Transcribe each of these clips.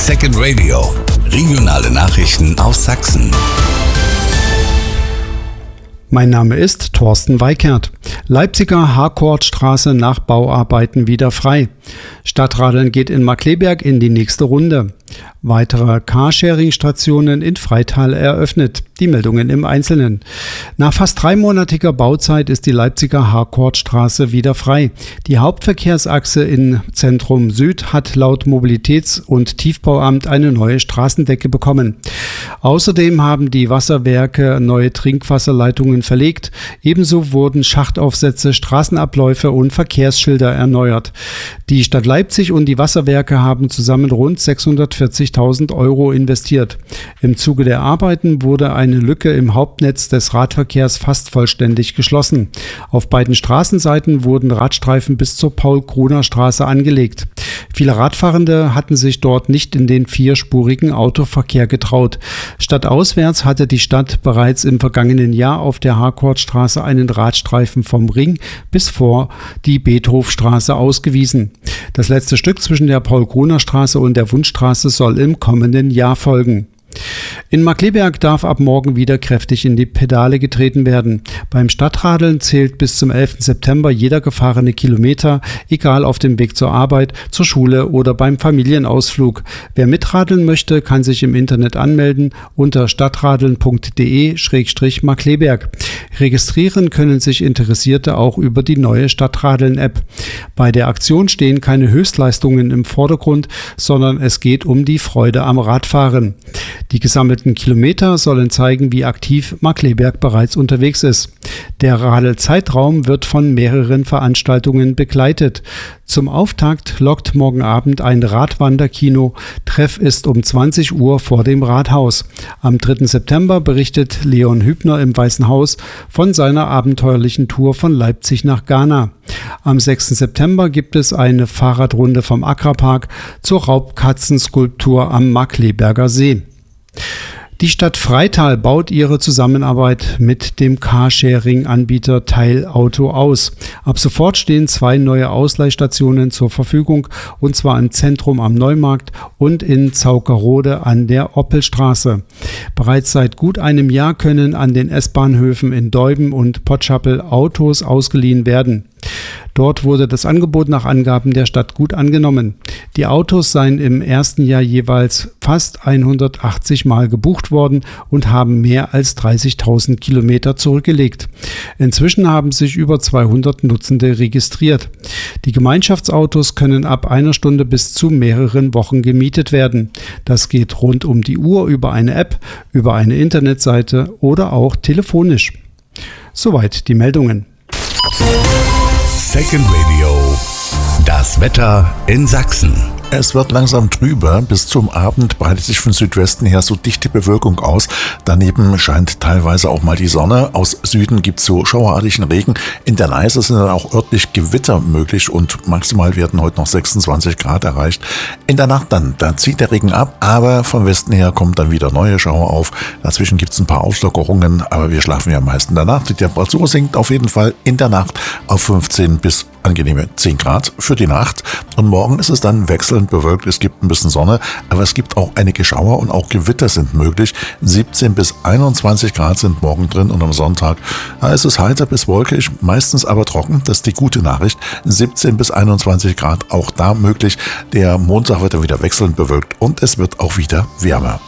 Second Radio. Regionale Nachrichten aus Sachsen. Mein Name ist Thorsten Weikert. Leipziger Harkortstraße nach Bauarbeiten wieder frei. Stadtradeln geht in Markkleeberg in die nächste Runde. Weitere Carsharing-Stationen in Freital eröffnet. Die Meldungen im Einzelnen. Nach fast 3-monatiger Bauzeit ist die Leipziger Harkortstraße wieder frei. Die Hauptverkehrsachse in Zentrum Süd hat laut Mobilitäts- und Tiefbauamt eine neue Straßendecke bekommen. Außerdem haben die Wasserwerke neue Trinkwasserleitungen verlegt. Ebenso wurden Schachtaufsätze, Straßenabläufe und Verkehrsschilder erneuert. Die Stadt Leipzig und die Wasserwerke haben zusammen rund 640.000 € investiert. Im Zuge der Arbeiten wurde eine Lücke im Hauptnetz des Radverkehrs fast vollständig geschlossen. Auf beiden Straßenseiten wurden Radstreifen bis zur Paul-Kruner-Straße angelegt. Viele Radfahrende hatten sich dort nicht in den 4-spurigen Autoverkehr getraut. Stadtauswärts hatte die Stadt bereits im vergangenen Jahr auf der Harkortstraße einen Radstreifen vom Ring bis vor die Beethofstraße ausgewiesen. Das letzte Stück zwischen der Paul-Kruner-Straße und der Wundstraße soll im kommenden Jahr folgen. In Markkleeberg darf ab morgen wieder kräftig in die Pedale getreten werden. Beim Stadtradeln zählt bis zum 11. September jeder gefahrene Kilometer, egal auf dem Weg zur Arbeit, zur Schule oder beim Familienausflug. Wer mitradeln möchte, kann sich im Internet anmelden unter stadtradeln.de/Markkleeberg. Registrieren können sich Interessierte auch über die neue Stadtradeln-App. Bei der Aktion stehen keine Höchstleistungen im Vordergrund, sondern es geht um die Freude am Radfahren. Die gesammelten Kilometer sollen zeigen, wie aktiv Markkleeberg bereits unterwegs ist. Der Radelzeitraum wird von mehreren Veranstaltungen begleitet. Zum Auftakt lockt morgen Abend ein Radwanderkino. Treff ist um 20 Uhr vor dem Rathaus. Am 3. September berichtet Leon Hübner im Weißen Haus von seiner abenteuerlichen Tour von Leipzig nach Ghana. Am 6. September gibt es eine Fahrradrunde vom Akrapark zur Raubkatzenskulptur am Markkleeberger See. Die Stadt Freital baut ihre Zusammenarbeit mit dem Carsharing-Anbieter Teilauto aus. Ab sofort stehen 2 neue Ausleihstationen zur Verfügung, und zwar im Zentrum am Neumarkt und in Zaukerode an der Oppelstraße. Bereits seit gut einem Jahr können an den S-Bahnhöfen in Deuben und Potschappel Autos ausgeliehen werden. Dort wurde das Angebot nach Angaben der Stadt gut angenommen. Die Autos seien im ersten Jahr jeweils fast 180 Mal gebucht worden und haben mehr als 30.000 Kilometer zurückgelegt. Inzwischen haben sich über 200 Nutzende registriert. Die Gemeinschaftsautos können ab einer Stunde bis zu mehreren Wochen gemietet werden. Das geht rund um die Uhr über eine App, über eine Internetseite oder auch telefonisch. Soweit die Meldungen. Second Radio. Das Wetter in Sachsen. Es wird langsam trüber. Bis zum Abend breitet sich von Südwesten her so dichte Bewölkung aus. Daneben scheint teilweise auch mal die Sonne. Aus Süden gibt es so schauerartigen Regen. In der Neiße sind dann auch örtlich Gewitter möglich und maximal werden heute noch 26 Grad erreicht. In der Nacht dann, da zieht der Regen ab, aber vom Westen her kommen dann wieder neue Schauer auf. Dazwischen gibt es ein paar Auflockerungen, aber wir schlafen ja meist in der Nacht. Die Temperatur sinkt auf jeden Fall in der Nacht auf 15 bis angenehme 10 Grad für die Nacht. Und morgen ist es dann wechselnd bewölkt, es gibt ein bisschen Sonne, aber es gibt auch einige Schauer und auch Gewitter sind möglich. 17 bis 21 Grad sind morgen drin und am Sonntag ist es heiter bis wolkig, meistens aber trocken, das ist die gute Nachricht. 17 bis 21 Grad auch da möglich. Der Montag wird dann wieder wechselnd bewölkt und es wird auch wieder wärmer.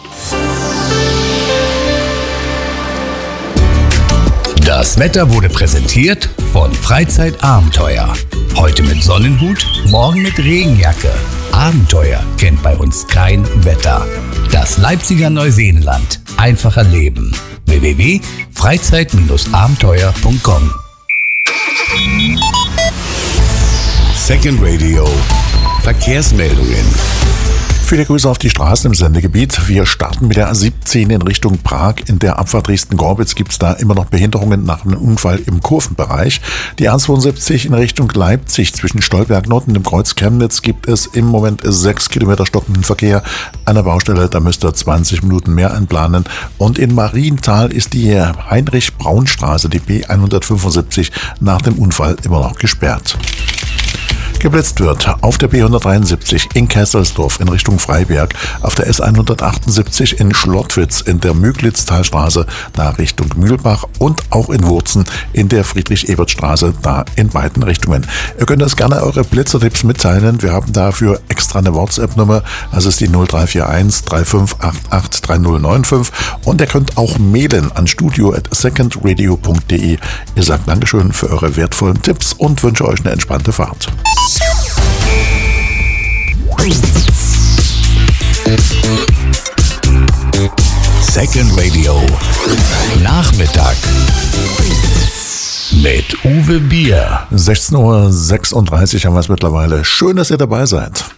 Das Wetter wurde präsentiert von Freizeitabenteuer. Heute mit Sonnenhut, morgen mit Regenjacke. Abenteuer kennt bei uns kein Wetter. Das Leipziger Neuseenland. Einfacher Leben. www.freizeit-abenteuer.com. Second Radio. Verkehrsmeldungen. Viele Grüße auf die Straßen im Sendegebiet. Wir starten mit der A17 in Richtung Prag. In der Abfahrt Dresden-Gorbitz gibt es da immer noch Behinderungen nach einem Unfall im Kurvenbereich. Die A72 in Richtung Leipzig zwischen Stolberg Nord und dem Kreuz Chemnitz gibt es im Moment 6 Kilometer stockenden Verkehr. An der Baustelle, da müsst ihr 20 Minuten mehr einplanen. Und in Marienthal ist die Heinrich-Braun-Straße, die B175, nach dem Unfall immer noch gesperrt. Geblitzt wird auf der B173 in Kesselsdorf in Richtung Freiberg, auf der S178 in Schlottwitz in der Müglitztalstraße da Richtung Mühlbach und auch in Wurzen in der Friedrich-Ebert-Straße da in beiden Richtungen. Ihr könnt uns gerne eure Blitzertipps mitteilen. Wir haben dafür extra eine WhatsApp-Nummer. Das ist die 0341 3588 3095 und ihr könnt auch mailen an studio@secondradio.de. Ihr sagt Dankeschön für eure wertvollen Tipps und wünsche euch eine entspannte Fahrt. Second Radio Nachmittag mit Uwe Bier. 16:36 Uhr haben wir es mittlerweile. Schön, dass ihr dabei seid.